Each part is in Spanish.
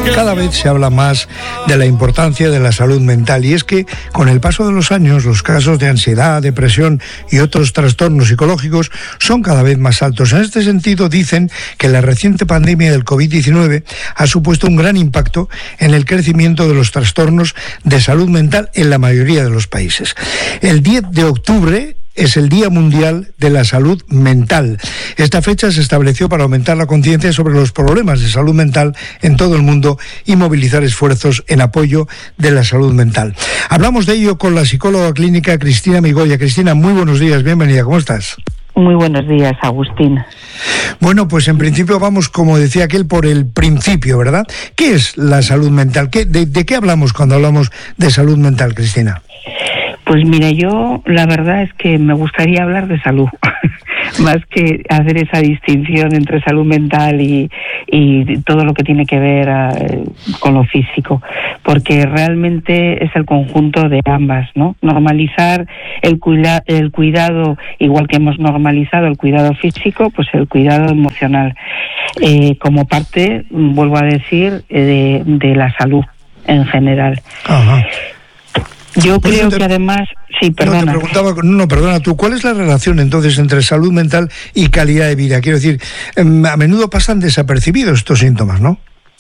Cada vez se habla más de la importancia de la salud mental, y es que con el paso de los años los casos de ansiedad, depresión y otros trastornos psicológicos son cada vez más altos. En este sentido, dicen que la reciente pandemia del COVID-19 ha supuesto un gran impacto en el crecimiento de los trastornos de salud mental en la mayoría de los países. El 10 de octubre es el Día Mundial de la Salud Mental. Esta fecha se estableció para aumentar la conciencia sobre los problemas de salud mental en todo el mundo y movilizar esfuerzos en apoyo de la salud mental. Hablamos de ello con la psicóloga clínica Cristina Migoya. Cristina, muy buenos días, bienvenida, ¿cómo estás? Muy buenos días, Agustín. Bueno, pues en principio vamos, como decía aquel, por el principio, ¿verdad? ¿Qué es la salud mental? ¿De qué hablamos cuando hablamos de salud mental, Cristina? Pues mira, yo la verdad es que me gustaría hablar de salud, más que hacer esa distinción entre salud mental y todo lo que tiene que ver con lo físico, porque realmente es el conjunto de ambas, ¿no? Normalizar el cuidado, igual que hemos normalizado el cuidado físico, pues el cuidado emocional, como parte, vuelvo a decir, de la salud en general. Ajá. Yo creo que además... Sí, perdona. Te preguntaba, perdona tú, ¿cuál es la relación entonces entre salud mental y calidad de vida? Quiero decir, a menudo pasan desapercibidos estos síntomas, ¿no?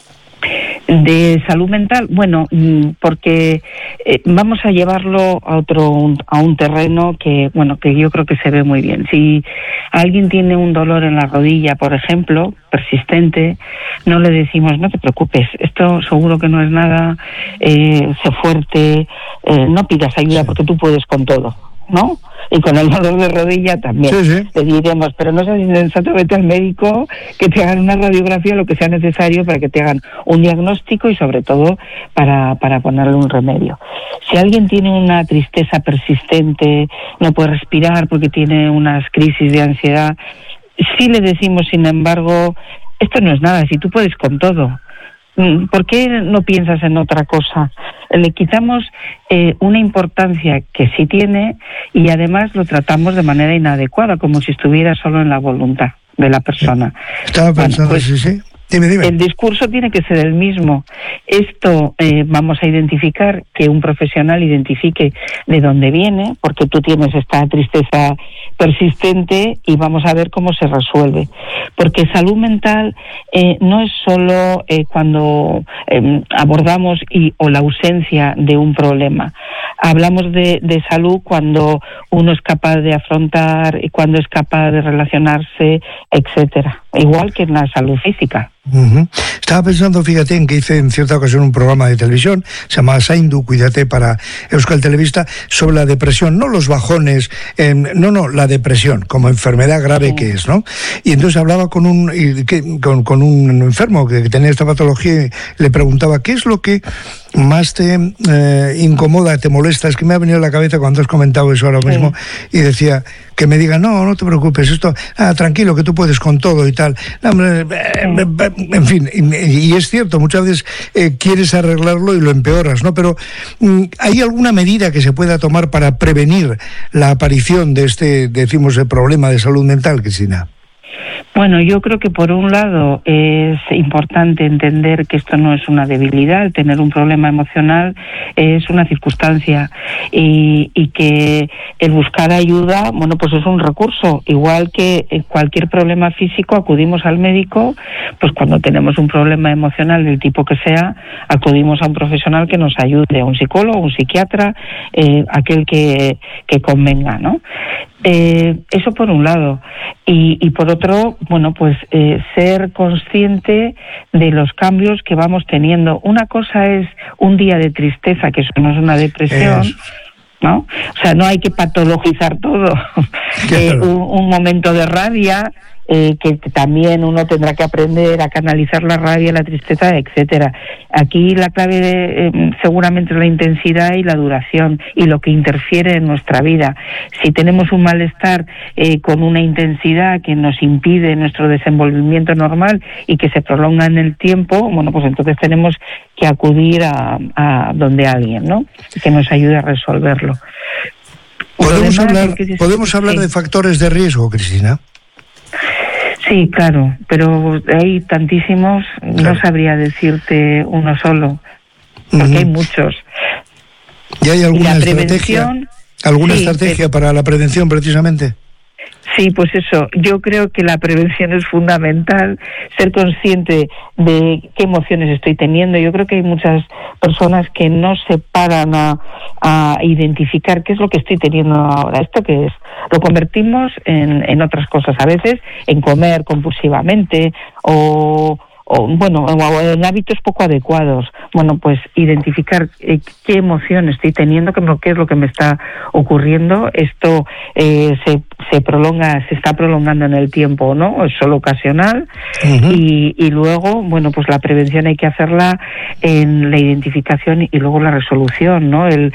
De salud mental, bueno, porque vamos a llevarlo a un terreno que yo creo que se ve muy bien. Si alguien tiene un dolor en la rodilla, por ejemplo, persistente, no le decimos, no te preocupes, esto seguro que no es nada, sé fuerte, no pidas ayuda porque tú puedes con todo, ¿no? Y con el dolor de rodilla también. Sí. Le diremos, pero no seas insensato, vete al médico, que te hagan una radiografía, lo que sea necesario para que te hagan un diagnóstico y sobre todo para ponerle un remedio. Si alguien tiene una tristeza persistente, no puede respirar porque tiene unas crisis de ansiedad, sí le decimos, sin embargo, esto no es nada, si tú puedes con todo. ¿Por qué no piensas en otra cosa? Le quitamos una importancia que sí tiene y además lo tratamos de manera inadecuada, como si estuviera solo en la voluntad de la persona. Estaba pensando, pues, sí. Dime. El discurso tiene que ser el mismo. Esto vamos a identificar, que un profesional identifique de dónde viene, porque tú tienes esta tristeza persistente y vamos a ver cómo se resuelve. Porque salud mental no es solo cuando abordamos o la ausencia de un problema. Hablamos de salud cuando uno es capaz de afrontar, cuando es capaz de relacionarse, etcétera. Igual que en la salud física. Uh-huh. Estaba pensando, fíjate, en que hice en cierta ocasión un programa de televisión, se llama Zaindu, cuídate, para Euskal Telebista, sobre la depresión, no los bajones, la depresión como enfermedad grave que es, ¿no? Y entonces hablaba con un enfermo que tenía esta patología y le preguntaba, ¿qué es lo que más te incomoda, te molesta? Es que me ha venido a la cabeza cuando has comentado eso ahora mismo, y decía, que me digan, no te preocupes, esto, tranquilo, que tú puedes con todo y tal. En fin, y es cierto, muchas veces quieres arreglarlo y lo empeoras, ¿no? Pero ¿hay alguna medida que se pueda tomar para prevenir la aparición de este, decimos, el problema de salud mental, Cristina? Bueno, yo creo que por un lado es importante entender que esto no es una debilidad, tener un problema emocional es una circunstancia y que el buscar ayuda, bueno, pues es un recurso. Igual que cualquier problema físico acudimos al médico, pues cuando tenemos un problema emocional del tipo que sea, acudimos a un profesional que nos ayude, a un psicólogo, un psiquiatra, aquel que convenga, ¿no? Eso por un lado. Y por otro, bueno, pues ser consciente de los cambios que vamos teniendo. Una cosa es un día de tristeza, que eso no es una depresión, ¿no? O sea, no hay que patologizar todo. Un momento de rabia, que también uno tendrá que aprender a canalizar la rabia, la tristeza, etcétera. Aquí la clave seguramente es la intensidad y la duración y lo que interfiere en nuestra vida. Si tenemos un malestar con una intensidad que nos impide nuestro desenvolvimiento normal y que se prolonga en el tiempo, bueno, pues entonces tenemos que acudir a donde alguien, ¿no? Que nos ayude a resolverlo. ¿Podemos hablar de factores de riesgo, Cristina? Sí, claro, pero hay tantísimos, claro. No sabría decirte uno solo, porque hay muchos. ¿Y hay alguna estrategia para la prevención precisamente? Sí, pues eso, yo creo que la prevención es fundamental, ser consciente de qué emociones estoy teniendo. Yo creo que hay muchas personas que no se paran a identificar qué es lo que estoy teniendo ahora. ¿Esto qué es? Lo convertimos en otras cosas, a veces en comer compulsivamente o en hábitos poco adecuados. Bueno, pues identificar qué emoción estoy teniendo, qué es lo que me está ocurriendo. Esto se está prolongando en el tiempo o no, es solo ocasional. Uh-huh. Y luego, bueno, pues la prevención hay que hacerla en la identificación y luego la resolución, ¿no? El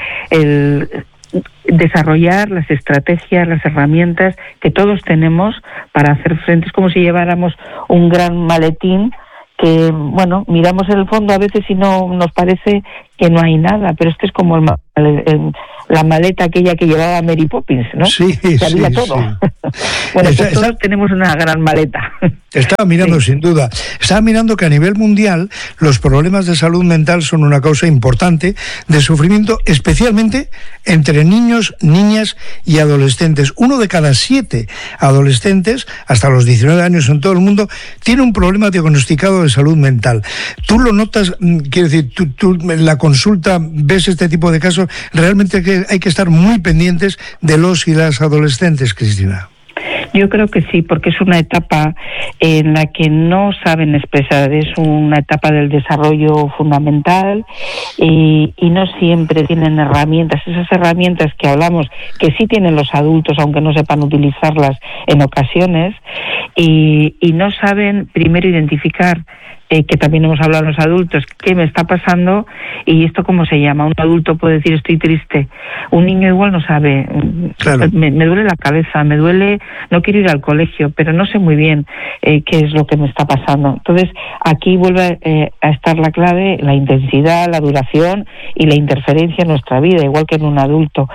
desarrollar las estrategias, las herramientas que todos tenemos para hacer frente. Es como si lleváramos un gran maletín que, bueno, miramos en el fondo a veces y no nos parece que no hay nada, pero esto es como la maleta aquella que llevaba Mary Poppins, ¿no? Sí, que había todo. Sí. Bueno, pues todos tenemos una gran maleta. Estaba mirando, sí. Sin duda. Estaba mirando que a nivel mundial los problemas de salud mental son una causa importante de sufrimiento, especialmente entre niños, niñas y adolescentes. 1 de cada 7 adolescentes, hasta los 19 años en todo el mundo, tiene un problema diagnosticado de salud mental. ¿Tú lo notas? Quiero decir, tú en la consulta ves este tipo de casos. Realmente hay que estar muy pendientes de los y las adolescentes, Cristina. Yo creo que sí, porque es una etapa en la que no saben expresar, es una etapa del desarrollo fundamental y no siempre tienen herramientas, esas herramientas que hablamos, que sí tienen los adultos, aunque no sepan utilizarlas en ocasiones, y no saben primero identificar, que también hemos hablado los adultos, qué me está pasando y esto cómo se llama. Un adulto puede decir estoy triste, un niño igual no sabe, claro. me duele la cabeza, me duele, no quiero ir al colegio, pero no sé muy bien qué es lo que me está pasando. Entonces aquí vuelve a estar la clave, la intensidad, la duración y la interferencia en nuestra vida, igual que en un adulto.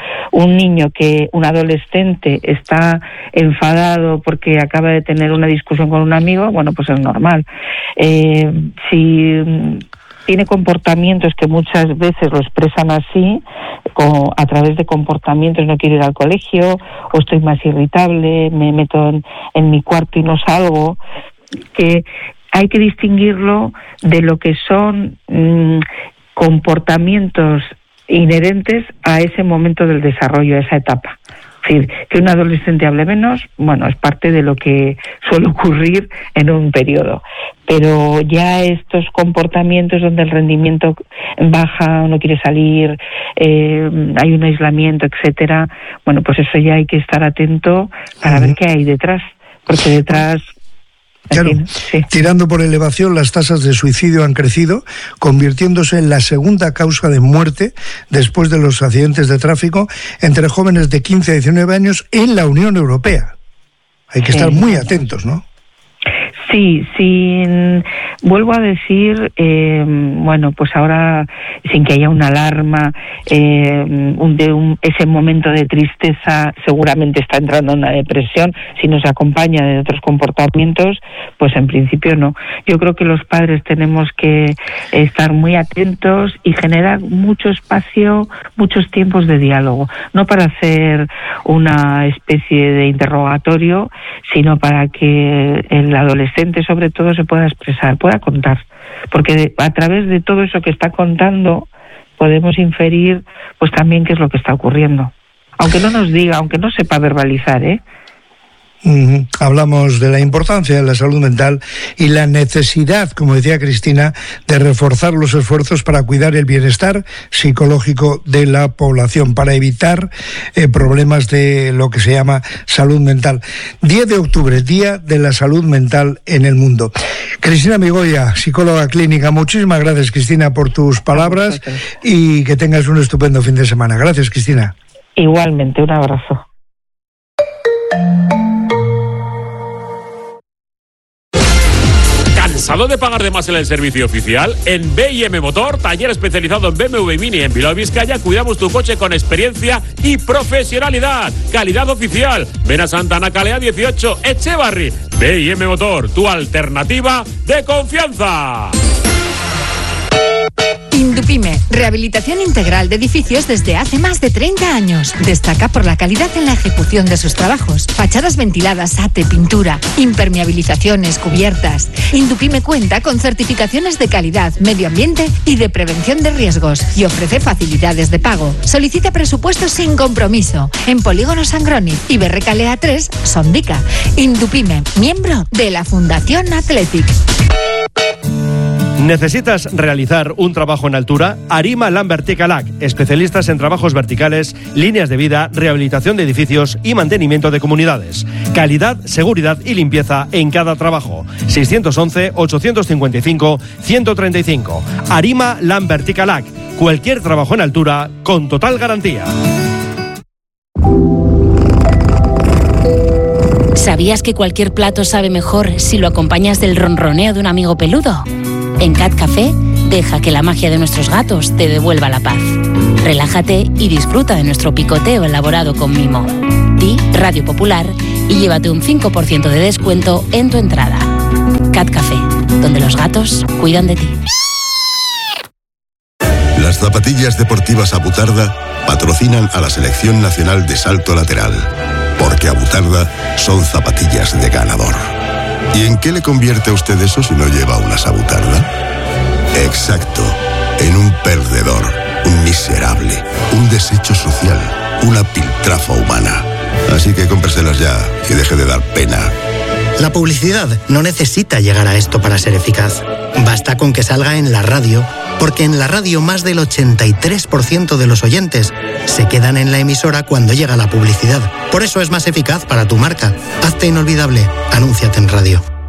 Un adolescente está enfadado porque acaba de tener una discusión con un amigo, bueno, pues es normal. Si tiene comportamientos que muchas veces lo expresan así, a través de comportamientos, no quiero ir al colegio, o estoy más irritable, me meto en mi cuarto y no salgo, que hay que distinguirlo de lo que son comportamientos inherentes a ese momento del desarrollo, a esa etapa. Es decir, que un adolescente hable menos, bueno, es parte de lo que suele ocurrir en un periodo. Pero ya estos comportamientos donde el rendimiento baja, no quiere salir, hay un aislamiento, etcétera, bueno, pues eso ya hay que estar atento para ver qué hay detrás, porque detrás... Claro, sí. Tirando por elevación, las tasas de suicidio han crecido, convirtiéndose en la segunda causa de muerte después de los accidentes de tráfico entre jóvenes de 15 a 19 años en la Unión Europea. Hay que estar muy atentos, ¿no? Sí, vuelvo a decir, bueno, pues ahora, sin que haya una alarma, ese momento de tristeza seguramente está entrando en una depresión, si no se acompaña de otros comportamientos, pues en principio no. Yo creo que los padres tenemos que estar muy atentos y generar mucho espacio, muchos tiempos de diálogo, no para hacer una especie de interrogatorio, sino para que el adolescente sobre todo se pueda expresar, pueda contar, porque a través de todo eso que está contando podemos inferir pues también qué es lo que está ocurriendo, aunque no nos diga, aunque no sepa verbalizar, Hablamos de la importancia de la salud mental y la necesidad, como decía Cristina, de reforzar los esfuerzos para cuidar el bienestar psicológico de la población, para evitar problemas de lo que se llama salud mental. 10 de octubre, Día de la Salud Mental en el mundo. Cristina Migoya, psicóloga clínica, muchísimas gracias, Cristina, por tus palabras y que tengas un estupendo fin de semana. Gracias, Cristina. Igualmente, un abrazo. ¿Cansado de pagar de más en el servicio oficial? En B&M Motor, taller especializado en BMW Mini en Bilbao, Vizcaya, cuidamos tu coche con experiencia y profesionalidad. Calidad oficial. Ven a Santa Ana Calea 18, Echevarri. B&M Motor, tu alternativa de confianza. Indupime, rehabilitación integral de edificios desde hace más de 30 años. Destaca por la calidad en la ejecución de sus trabajos. Fachadas ventiladas, ate, pintura, impermeabilizaciones, cubiertas. Indupime cuenta con certificaciones de calidad, medio ambiente y de prevención de riesgos y ofrece facilidades de pago. Solicita presupuestos sin compromiso en Polígono Sangroni y Berrecalea 3, Sondica. Indupime, miembro de la Fundación Athletic. ¿Necesitas realizar un trabajo en altura? Arima Land Verticalac, especialistas en trabajos verticales, líneas de vida, rehabilitación de edificios y mantenimiento de comunidades. Calidad, seguridad y limpieza en cada trabajo. 611-855-135. Arima Land Verticalac. Cualquier trabajo en altura con total garantía. ¿Sabías que cualquier plato sabe mejor si lo acompañas del ronroneo de un amigo peludo? En Cat Café, deja que la magia de nuestros gatos te devuelva la paz. Relájate y disfruta de nuestro picoteo elaborado con mimo. Di Radio Popular y llévate un 5% de descuento en tu entrada. Cat Café, donde los gatos cuidan de ti. Las zapatillas deportivas Abutarda patrocinan a la Selección Nacional de Salto Lateral, porque Abutarda son zapatillas de ganador. ¿Y en qué le convierte a usted eso si no lleva unas Abutarda? Exacto, en un perdedor, un miserable, un desecho social, una piltrafa humana. Así que cómpreselas ya y deje de dar pena. La publicidad no necesita llegar a esto para ser eficaz. Basta con que salga en la radio, porque en la radio más del 83% de los oyentes se quedan en la emisora cuando llega la publicidad. Por eso es más eficaz para tu marca. Hazte inolvidable. Anúnciate en radio.